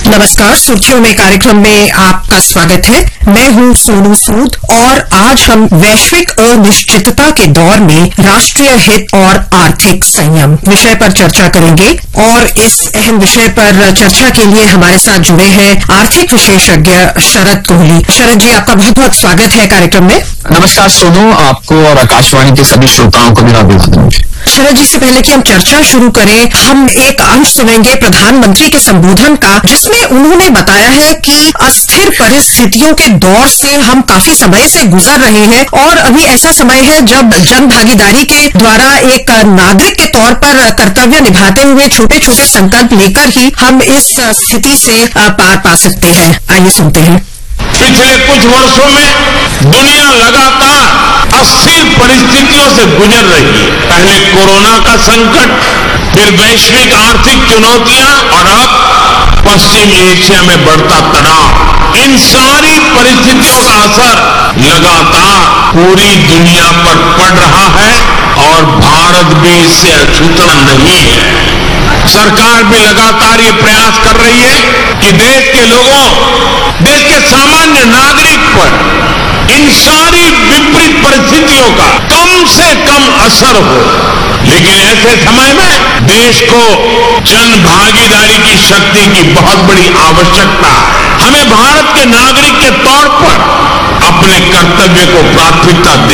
नमस्कार, सुर्खियों में कार्यक्रम में आपका स्वागत है। मैं हूं सोनू सूद और आज हम वैश्विक अनिश्चितता के दौर में राष्ट्रीय हित और आर्थिक संयम विषय पर चर्चा करेंगे। और इस अहम विषय पर चर्चा के लिए हमारे साथ जुड़े हैं आर्थिक विशेषज्ञ शरद कोहली। शरद जी, आपका बहुत बहुत स्वागत है कार्यक्रम में। नमस्कार सोनू, आपको और आकाशवाणी के सभी श्रोताओं को मेरा अभिवादन। शरद जी, से पहले कि हम चर्चा शुरू करें, हम एक अंश सुनेंगे प्रधानमंत्री के संबोधन का, जिसमें उन्होंने बताया है कि अस्थिर परिस्थितियों के दौर से हम काफी समय से गुजर रहे हैं और अभी ऐसा समय है जब जन भागीदारी के द्वारा एक नागरिक के तौर पर कर्तव्य निभाते हुए छोटे छोटे संकल्प लेकर ही हम इस स्थिति से पार पा सकते हैं। आइए सुनते हैं। पिछले कुछ वर्षों में दुनिया लगातार अस्थिर परिस्थितियों से गुजर रही है। पहले कोरोना का संकट, फिर वैश्विक आर्थिक चुनौतियां और अब पश्चिम एशिया में बढ़ता तनाव। इन सारी परिस्थितियों का असर लगातार पूरी दुनिया पर पड़ रहा है और भारत भी इससे अछूता नहीं है। सरकार भी लगातार ये प्रयास कर रही है कि देश के लोगों, देश के सामान्य नागरिक पर इन सारी विपरीत परिस्थितियों का कम से कम असर हो। लेकिन ऐसे समय में देश को जन भागीदारी की शक्ति की बहुत बड़ी आवश्यकता है। हमें भारत के नागरिक के तौर पर अपने कर्तव्य को प्राथमिकता